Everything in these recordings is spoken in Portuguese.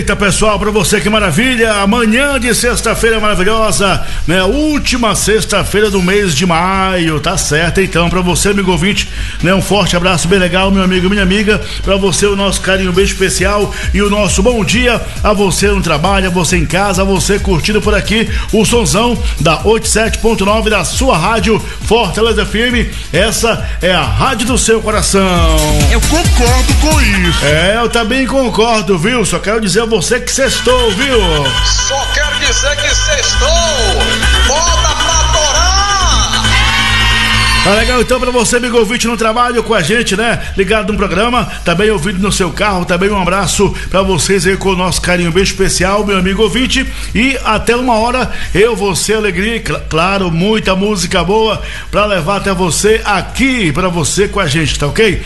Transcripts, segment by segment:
Eita, pessoal, pra você que maravilha, amanhã de sexta-feira maravilhosa, né, última sexta-feira do mês de maio, tá certo? Então, pra você, amigo ouvinte, né, um forte abraço bem legal, meu amigo, minha amiga, pra você o nosso carinho bem especial e o nosso bom dia a você no trabalho, a você em casa, a você curtindo por aqui o sonzão da 87.9 da sua rádio Fortaleza FM, essa é a rádio do seu coração. Eu concordo com isso. Eu também concordo, viu? Só quero dizer a você que sextou, viu? Só quero dizer que sextou. Volta pra torar. Tá legal então pra você, amigo ouvinte no trabalho com a gente, né? Ligado no programa, também ouvindo no seu carro, também um abraço pra vocês aí com o nosso carinho bem especial, meu amigo ouvinte. E até uma hora, eu, você, alegria e claro, muita música boa pra levar até você aqui, pra você com a gente, tá ok?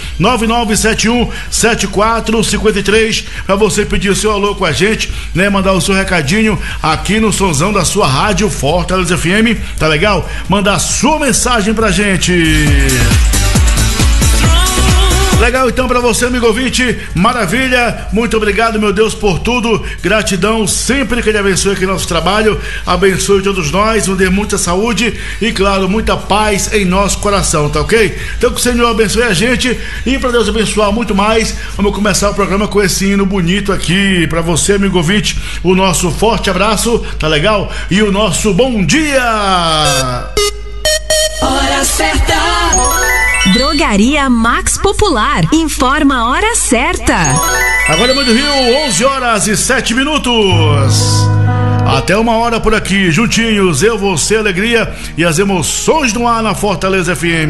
9971-7453 pra você pedir o seu alô com a gente, né? Mandar o seu recadinho aqui no sonzão da sua rádio Fortaleza FM, tá legal? Mandar a sua mensagem pra gente. Legal então pra você, amigo ouvinte, maravilha, muito obrigado, meu Deus, por tudo, gratidão, sempre que Ele abençoe aqui nosso trabalho, abençoe todos nós, nos dê muita saúde e claro, muita paz em nosso coração, tá ok? Então que o Senhor abençoe a gente e pra Deus abençoar muito mais, vamos começar o programa com esse hino bonito aqui, pra você, amigo ouvinte, o nosso forte abraço, tá legal? E o nosso bom dia! Hora certa. Drogaria Max Popular informa a hora certa. Agora, Mãe do Rio, 11h07. Até uma hora por aqui, juntinhos, eu, você, alegria e as emoções no ar na Fortaleza FM.